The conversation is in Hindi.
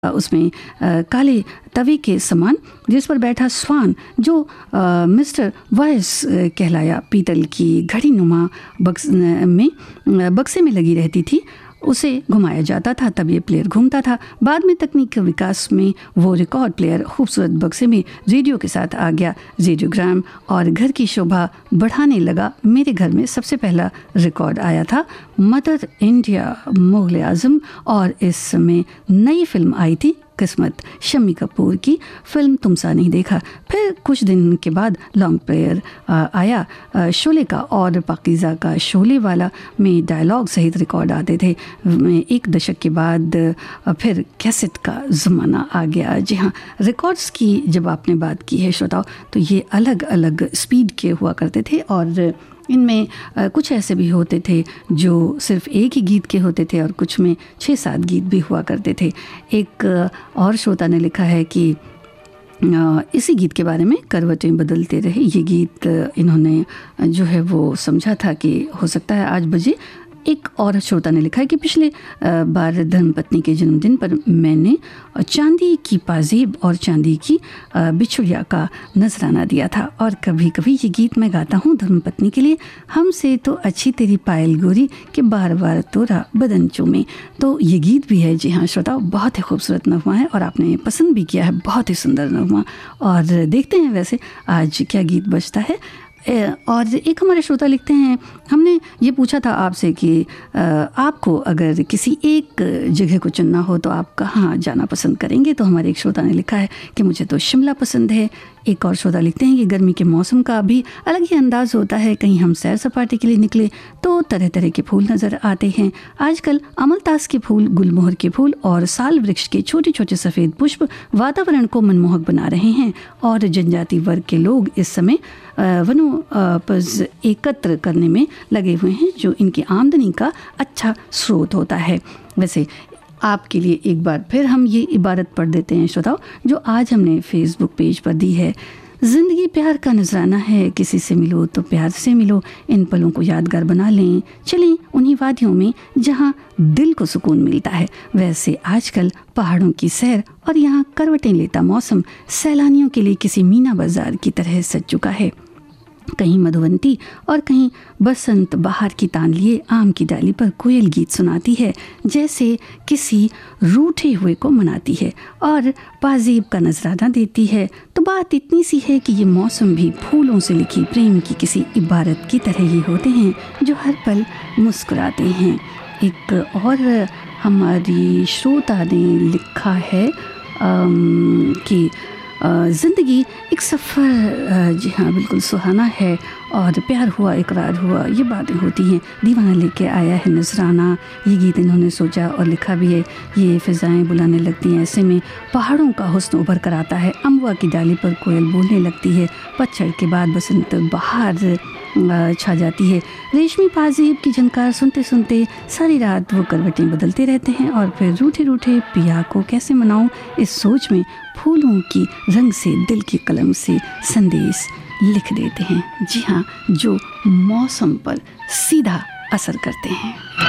उसमें काले तवे के समान जिस पर बैठा स्वान जो मिस्टर वॉइस कहलाया पीतल की घड़ी नुमा बक्से में लगी रहती थी, उसे घुमाया जाता था तब ये प्लेयर घूमता था। बाद में तकनीक के विकास में वो रिकॉर्ड प्लेयर खूबसूरत बक्से में रेडियो के साथ आ गया। रेडियोग्राम और घर की शोभा बढ़ाने लगा। मेरे घर में सबसे पहला रिकॉर्ड आया था मदर इंडिया मुग़ल आज़म, और इस समय नई फिल्म आई थी किस्मत, शम्मी कपूर की फिल्म तुम सा नहीं देखा। फिर कुछ दिन के बाद लॉन्ग प्लेयर आया शोले का, और पाकीज़ा का शोले वाला में डायलॉग सहित रिकॉर्ड आते थे। एक दशक के बाद फिर कैसेट का ज़माना आ गया। जी हाँ, रिकॉर्ड्स की जब आपने बात की है श्रोताओ, तो ये अलग अलग स्पीड के हुआ करते थे, और इनमें कुछ ऐसे भी होते थे जो सिर्फ एक ही गीत के होते थे और कुछ में 6-7 गीत भी हुआ करते थे। एक और श्रोता ने लिखा है कि इसी गीत के बारे में, करवटें बदलते रहे, ये गीत इन्होंने जो है वो समझा था कि हो सकता है आज बजे। एक और श्रोता ने लिखा है कि पिछले बार धर्मपत्नी के जन्मदिन पर मैंने चांदी की पाजेब और चांदी की बिछुड़िया का नजराना दिया था, और कभी कभी ये गीत मैं गाता हूँ धर्मपत्नी के लिए। हमसे तो अच्छी तेरी पायल गोरी कि बार बार तोरा बदन चूमे। तो ये गीत भी है, जी हाँ श्रोताओ, बहुत ही खूबसूरत नगमा है और आपने पसंद भी किया है, बहुत ही सुंदर नगमा। और देखते हैं वैसे आज क्या गीत बजता है। और एक हमारे श्रोता लिखते हैं, हमने ये पूछा था आपसे कि आपको अगर किसी एक जगह को चुनना हो तो आप कहाँ जाना पसंद करेंगे। तो हमारे एक श्रोता ने लिखा है कि मुझे तो शिमला पसंद है। एक और श्रोता लिखते हैं कि गर्मी के मौसम का भी अलग ही अंदाज़ होता है, कहीं हम सैर सपाटे के लिए निकले तो तरह तरह के फूल नज़र आते हैं। आजकल अमलतास के फूल, गुलमोहर के फूल और साल वृक्ष के छोटे छोटे सफ़ेद पुष्प वातावरण को मनमोहक बना रहे हैं, और जनजाति वर्ग के लोग इस समय वनोपज एकत्र करने में लगे हुए हैं, जो इनकी आमदनी का अच्छा स्रोत होता है। वैसे आपके लिए एक बार फिर हम ये इबारत पढ़ देते हैं श्रोताओ, जो आज हमने फेसबुक पेज पर दी है। ज़िंदगी प्यार का नजराना है, किसी से मिलो तो प्यार से मिलो, इन पलों को यादगार बना लें, चलें उन्हीं वादियों में जहाँ दिल को सुकून मिलता है। वैसे आजकल पहाड़ों की सैर और यहाँ करवटें लेता मौसम सैलानियों के लिए किसी मीना बाजार की तरह सज चुका है। कहीं मधुवंती और कहीं बसंत बहार की तान लिए आम की डाली पर कोयल गीत सुनाती है, जैसे किसी रूठे हुए को मनाती है और पाजेब का नजराना देती है। तो बात इतनी सी है कि ये मौसम भी फूलों से लिखी प्रेम की किसी इबारत की तरह ही होते हैं, जो हर पल मुस्कुराते हैं। एक और हमारी श्रोता ने लिखा है कि ज़िंदगी एक सफ़र, जी हाँ बिल्कुल सुहाना है, और प्यार हुआ इकरार हुआ ये बातें होती हैं, दीवाना लेके आया है नजराना। ये गीत इन्होंने सोचा और लिखा भी है। ये फ़िज़ाएं बुलाने लगती हैं, ऐसे में पहाड़ों का हुस्न उभर कर आता है, अम्बुआ की डाली पर कोयल बोलने लगती है, पतझड़ के बाद बसंत बहार छा जाती है। रेशमी पाजेब की झनकार सुनते सुनते सारी रात वो करवटें बदलते रहते हैं, और फिर रूठे रूठे पिया को कैसे मनाऊं, इस सोच में फूलों की रंग से दिल की कलम से संदेश लिख देते हैं। जी हाँ, जो मौसम पर सीधा असर करते हैं।